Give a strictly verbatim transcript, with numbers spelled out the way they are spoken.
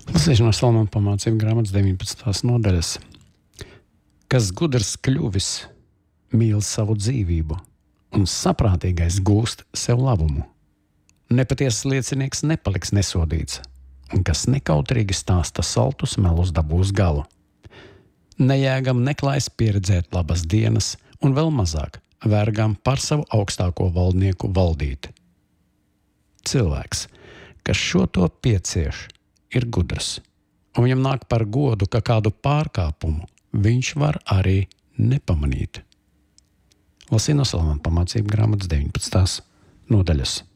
Lasīšu no Salamana pamācību grāmatas deviņpadsmitās nodaļas. Kas gudrs kļuvis, mīl savu dzīvību, un saprātīgais gūst sev labumu. Nepatiesas liecinieks nepaliks nesodīts, un kas nekautrīgi stāsta saltus melus dabūs galu. Nejēgam neklājas pieredzēt labas dienas, un vēl mazāk vergām par savu augstāko valdnieku valdīt. Cilvēks, kas šo to piecieš, ir gudrs, un viņam nāk par godu, ka kādu pārkāpumu viņš var arī nepamanīt. Lasīju no Salamana pamācību grāmatas deviņpadsmitās nodaļas.